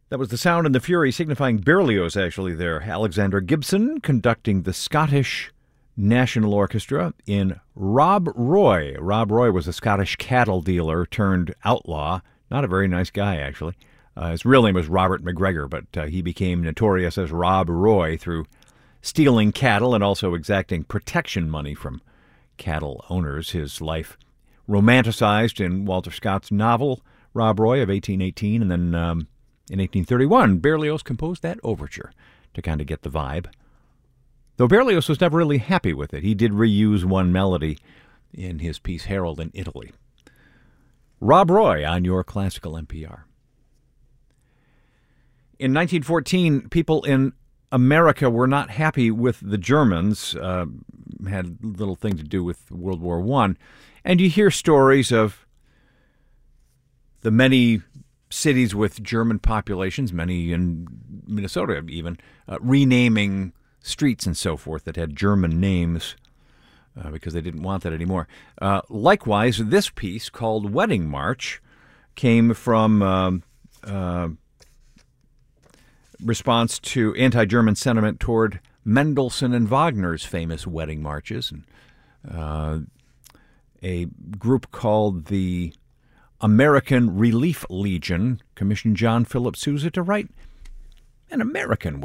That was the sound and the fury signifying Berlioz, actually, there. Alexander Gibson conducting the Scottish National Orchestra in Rob Roy. Rob Roy was a Scottish cattle dealer turned outlaw. Not a very nice guy, actually. His real name was Robert McGregor, but he became notorious as Rob Roy through stealing cattle and also exacting protection money from cattle owners. His life romanticized in Walter Scott's novel, Rob Roy, of 1818, and then in 1831, Berlioz composed that overture to kind of get the vibe. Though Berlioz was never really happy with it. He did reuse one melody in his piece Harold in Italy. Rob Roy on your classical NPR. In 1914, people in America were not happy with the Germans. Had little thing to do with World War I. And you hear stories of the many cities with German populations, many in Minnesota even, renaming streets and so forth that had German names because they didn't want that anymore. Likewise, this piece called Wedding March came from response to anti-German sentiment toward Mendelssohn and Wagner's famous wedding marches. And a group called the American Relief Legion commissioned John Philip Sousa to write an American wedding